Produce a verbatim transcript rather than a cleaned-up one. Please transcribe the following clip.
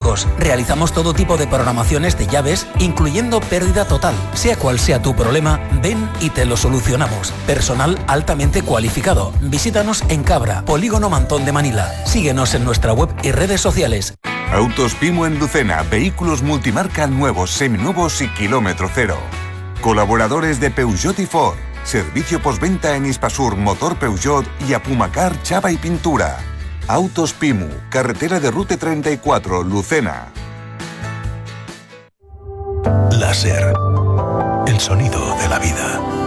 mecánicos. Realizamos todo tipo de programaciones de llaves, incluyendo pérdida total. Sea cual sea tu problema, ven y te lo solucionamos. Personal altamente cualificado. Visítanos en Cabra, Polígono Mantón de Manila. Síguenos en nuestra web y redes sociales. Autos Pimu en Lucena. Vehículos multimarca nuevos, seminuevos y kilómetro cero. Colaboradores de Peugeot y Ford. Servicio postventa en Hispasur, Motor Peugeot y Apumacar, Chapa y Pintura. Autos Pimu, carretera de Rute treinta y cuatro, Lucena. Láser. El sonido de la vida.